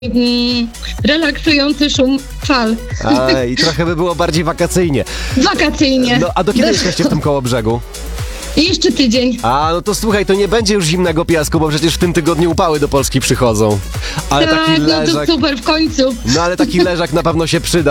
relaksujący szum fal. I trochę by było bardziej wakacyjnie. Wakacyjnie. No, a do kiedy jesteście w tym Kołobrzegu? I jeszcze tydzień. No to słuchaj, to nie będzie już zimnego piasku, bo przecież w tym tygodniu upały do Polski przychodzą. Ale Tak, taki no to leżak... super, w końcu. No ale taki leżak na pewno się przyda.